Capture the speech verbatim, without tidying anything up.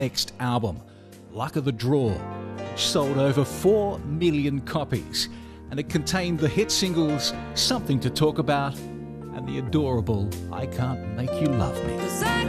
next album, Luck of the Draw, which sold over four million copies, and it contained the hit singles Something to Talk About and the adorable I Can't Make You Love Me.